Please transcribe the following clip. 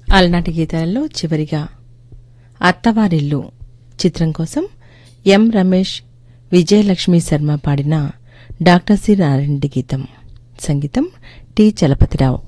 అలనాటి గీతాలలో చివరిగా అత్తవారిల్లు చిత్రం కోసం ఎం రమేష్, విజయలక్ష్మి శర్మ పాడిన డాక్టర్ సి నారాయణ గీతం. సంగీతం టి చలపతిరావు.